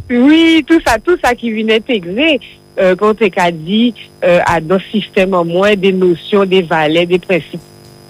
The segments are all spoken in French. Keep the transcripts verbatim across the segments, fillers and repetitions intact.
Oui, tout ça, tout ça qui vient intégrer, euh, quand tu as dit, euh, à dans le système en moins des notions, des valeurs, des principes.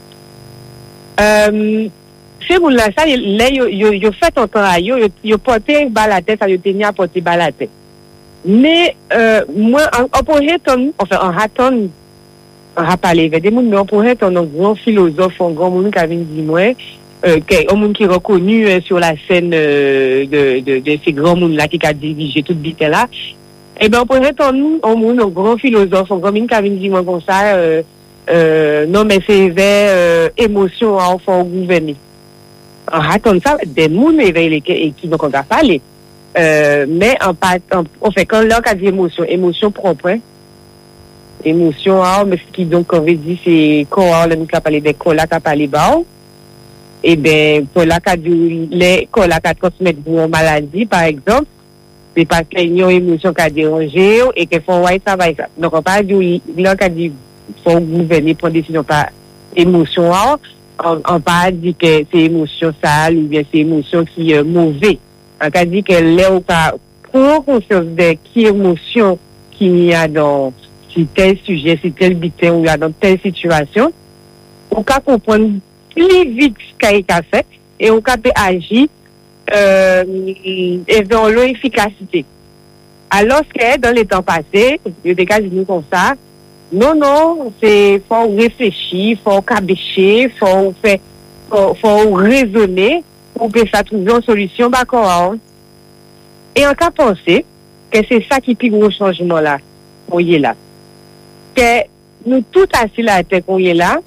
Euh, c'est pour là, ça, là, yo, yo, yo fait ton temps à yo, yo, yo porté bas la tête, ça yo tenu à porter bas la tête. Mais, euh, moi, en, en projet, enfin, en raton, on a parlé avec des gens, mais on pourrait être un grand philosophe, un grand monde qui a dit, moi, euh, un monde qui est reconnu euh, sur la scène euh, de, de, de ces grands mondes-là qui a dirigé toute bite là. Eh bien, on pourrait être un monde, un grand philosophe, un grand monde qui a dit, moi, comme ça, euh, euh, non, mais c'est vers euh, émotion à enfant gouverner. On raconte ça, des mondes qui qui n'ont pas parlé. Euh, mais en, en, en fait, quand l'on a dit émotion, émotion propre, hein, émotion, ah, mais ce qui donc on veut dire c'est corps, là nous qu'a parlé des corps là qu'a parlé bas. Et ben pour la cas du les corps là qu'a transmettre une maladie par exemple, c'est parce qu'il y a une émotion qui a dérangé et qu'il faut ouais ça va ça. Donc on pas dit là qu'a dit faut gouverner prendre décision par émotion, on, on pas dit que c'est émotion sale ou bien c'est émotion qui est mauvais. On a dit que là on pas prendre conscience de qui émotion qu'il y a dans si tel sujet, si tel bitin ou dans telle situation, on peut comprendre plus vite ce qu'il a fait et on peut agir euh, et dans l'efficacité. Alors que dans les temps passés, il y a des cas nous comme ça, non, non, c'est faut réfléchir, faut cabécher, faut faire, faut, faut raisonner pour que ça trouve une solution, d'accord. Et on peut penser que c'est ça qui est gros changement là, on y est là. Que nous tout assis la terre qu'on est là,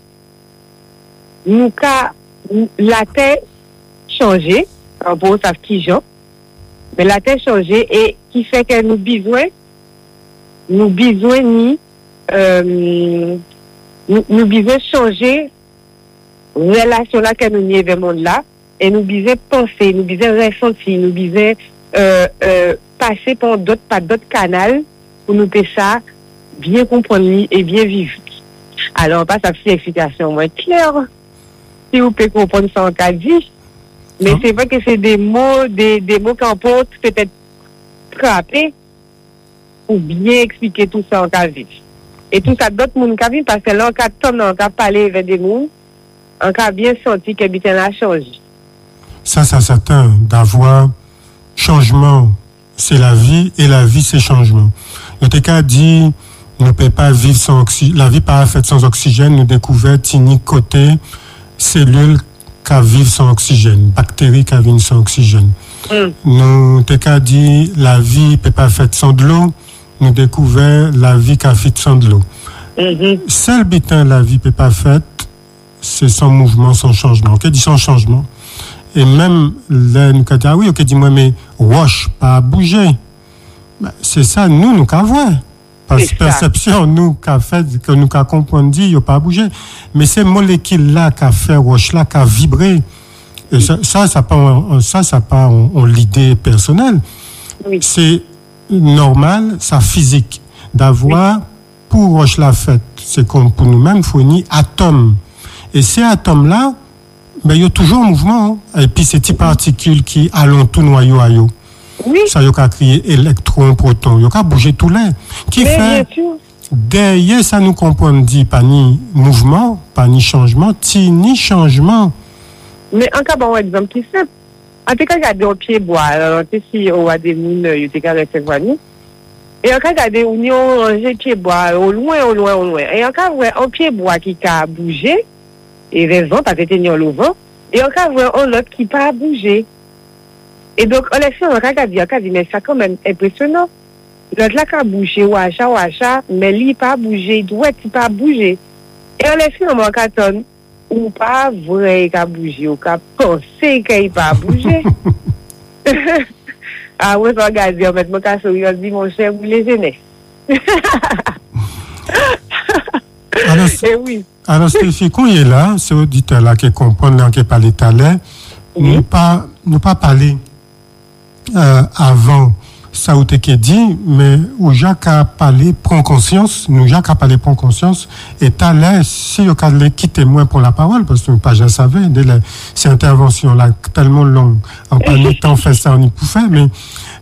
nous ka la terre changé, en bon ça qui gens, mais la terre changé et qui fait que nous besoin, nous besoin ni euh, nous, nous besoin changer relation là que nous y avec le monde là et nous besoin penser, nous besoin ressentir, nous besoin euh, euh, passer par d'autres par d'autres canaux pour nous faire ça bien comprendre et bien vivre. Alors, on passe à une explication moins claire. Si vous pouvez comprendre ça en cas dit. Mais c'est vrai que c'est des mots, des, des mots qu'on peut peut-être frapper pour bien expliquer tout ça en cas dit. Et tout ça, d'autres monde qui vivent parce que là, en cas de temps, on a parlé avec des mots, on a bien senti que l'habitat a changé. Ça, c'est certain, d'avoir changement, c'est la vie, et la vie, c'est changement. Le T K dit, on ne peut pas vivre sans oxygène. La vie pas faite sans oxygène. Nous découvrons tini côté cellules qui vivent sans oxygène, bactéries qui vivent sans oxygène. Mm. Nous t'ai dit la vie peut pas faite sans de l'eau. Nous découvrons la vie qui fait sans de l'eau. Mm-hmm. Seul bitin la vie peut pas faite, c'est sans mouvement, sans changement. Ok, dit sans changement. Et même là nous dit ah oui, ok, dis-moi mais roche pas bouger. Ben, c'est ça nous nous qu'avons. Parce que perception, nous, qu'a fait, que nous, qu'a comprendre, il n'y a pas bougé. Mais ces molécules-là, qu'a fait roche-là, qu'a vibré, et ça, ça, ça pas, ça, ça pas, on, on l'idée personnelle. Oui. C'est normal, ça physique, d'avoir, oui. Pour roche-la faite, c'est comme pour nous-mêmes, fournit atomes. Et ces atomes-là, ben, il y a toujours un mouvement, hein. Et puis, c'est ces particules qui allons tout noyau à yo. Oui. Ça y a crié électron, proton, y a bouger tout l'air. Qui mais fait derrière ça nous comprend dit pas ni mouvement, pas ni changement, ti ni changement. Mais en cas bon exemple qui simple. En tout cas regarder au pied bois, alors si on a des mounes, il était qu'à recevoir nous. Et en cas regarder on y ranger pied bois au loin au loin au loin. Et en cas ouais un pied bois qui a bougé et raison parce que tenir le vent et en cas ouais on l'autre qui pas bouger. Et donc, on laisse on a dit, on a dit, mais ça quand même impressionnant. L'autre là, qui a bougé, ou achat, ou achat, mais lui, il pas bougé, il doit pas bouger. Et on laisse on a dit, ou pas vrai qu'il a bougé, ou qu'il a pensé qu'il pas bougé. Ah oui, regardez, on met mon cas sur on dit, mon cher, vous les aimez. Alors, et oui. Alors, Stéphie, quand il est là, c'est auditeur là qui comprend, qui parle tout à l'heure, nous pas, nous pas parler. Euh, avant ça ou t'es dit mais où Jacques a parlé prend conscience nous Jacques a parlé prend conscience et t'as l'air si au cas de quitter moins pour la parole parce que pas je savais dès ces interventions là tellement longues en pas le temps fait ça on y pouvait mais